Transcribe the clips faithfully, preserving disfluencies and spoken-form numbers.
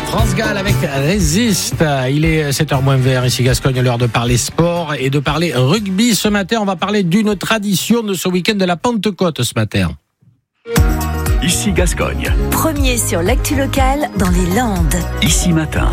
France Gall avec Résiste. Il est sept heures moins vingt ici Gascogne, l'heure de parler sport et de parler rugby. Ce matin, on va parler d'une tradition de ce week-end de la Pentecôte ce matin. Ici Gascogne. Premier sur l'actu locale dans les Landes. Ici Matin.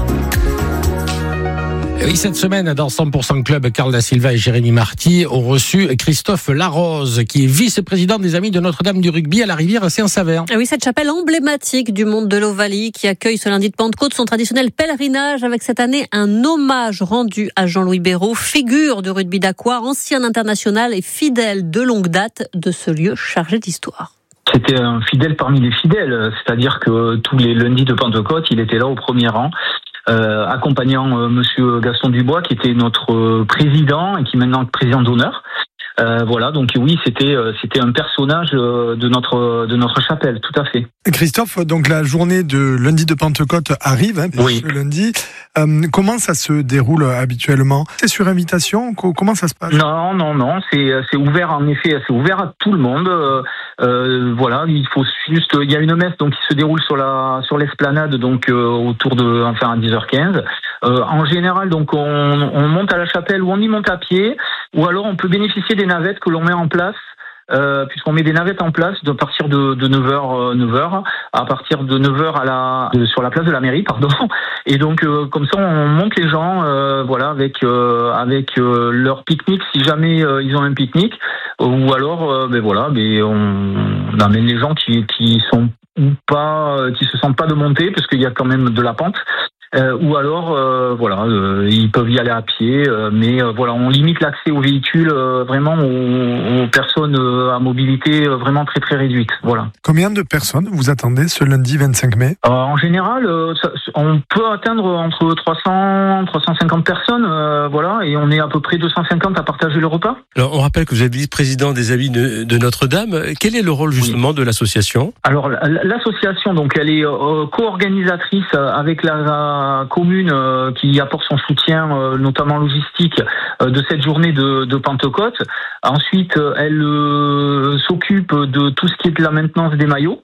Oui, cette semaine, dans cent pour cent Club, Carl Da Silva et Jérémy Marty ont reçu Christophe Larose, qui est vice-président des Amis de Notre-Dame du Rugby à la rivière Saint-Savère. Oui, cette chapelle emblématique du monde de l'Ovalie qui accueille ce lundi de Pentecôte son traditionnel pèlerinage avec cette année un hommage rendu à Jean-Louis Béraud, figure de rugby d'Aqua, ancien international et fidèle de longue date de ce lieu chargé d'histoire. C'était un fidèle parmi les fidèles, c'est-à-dire que tous les lundis de Pentecôte, il était là au premier rang. Euh, accompagnant euh, Monsieur Gaston Dubois, qui était notre euh, président et qui est maintenant président d'honneur. Euh, voilà, donc oui, c'était euh, c'était un personnage euh, de notre de notre chapelle, tout à fait. Christophe, donc la journée de lundi de Pentecôte arrive, hein, oui. Ce lundi. Euh, comment ça se déroule habituellement ? C'est sur invitation ? Comment ça se passe ? Non, non, non, c'est c'est ouvert en effet, c'est ouvert à tout le monde. Euh, euh, voilà, il faut juste, il y a une messe donc qui se déroule sur la sur l'esplanade donc euh, autour de enfin à dix heures quinze. Euh, en général, donc on, on monte à la chapelle ou on y monte à pied, ou alors on peut bénéficier des navettes que l'on met en place. Euh, puisqu'on met des navettes en place de partir de, de neuf heures à partir de neuf heures à la de, sur la place de la mairie, pardon. Et donc euh, comme ça on monte les gens euh, voilà avec euh, avec euh, leur pique-nique si jamais euh, ils ont un pique-nique, ou alors euh, ben voilà, ben on, on amène les gens qui qui sont ou pas qui se sentent pas de monter parce qu'il y a quand même de la pente. Euh, ou alors, euh, voilà, euh, ils peuvent y aller à pied, euh, mais euh, voilà, on limite l'accès aux véhicules euh, vraiment aux, aux personnes euh, à mobilité euh, vraiment très très réduite. Voilà. Combien de personnes vous attendez ce lundi vingt-cinq mai ? euh, En général, euh, ça, on peut atteindre entre trois cents, trois cent cinquante personnes, euh, voilà, et on est à peu près deux cent cinquante à partager le repas. Alors, on rappelle que vous êtes vice-président des Amis de, de Notre-Dame. Quel est le rôle justement oui. de l'association ? Alors, l'association, donc, elle est euh, co-organisatrice avec la, la commune euh, qui apporte son soutien, euh, notamment logistique, euh, de cette journée de, de Pentecôte. Ensuite, euh, elle euh, s'occupe de tout ce qui est de la maintenance des maillots.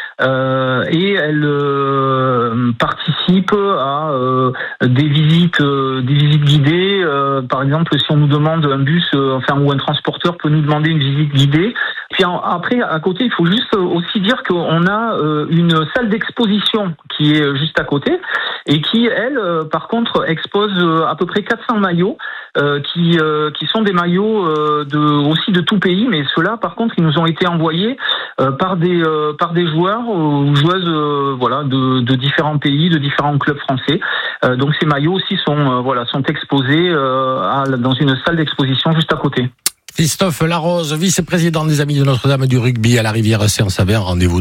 Euh, et elle euh, participe à euh, des visites, euh, des visites guidées. Euh, par exemple, si on nous demande un bus, euh, enfin ou un transporteur peut nous demander une visite guidée. Puis en, après, à côté, il faut juste aussi dire qu'on a euh, une salle d'exposition qui est juste à côté et qui, elle, euh, par contre, expose euh, à peu près quatre cents maillots euh, qui euh, qui sont des maillots euh, de aussi de tout pays, mais ceux-là, par contre, ils nous ont été envoyés euh, par des euh, par des joueurs ou joueuses euh, voilà de, de différents pays, de différents clubs français. Euh, donc ces maillots aussi sont euh, voilà sont exposés euh, à, dans une salle d'exposition juste à côté. Christophe Larose, vice-président des Amis de Notre-Dame du Rugby à la rivière Saint-Savère. Rendez-vous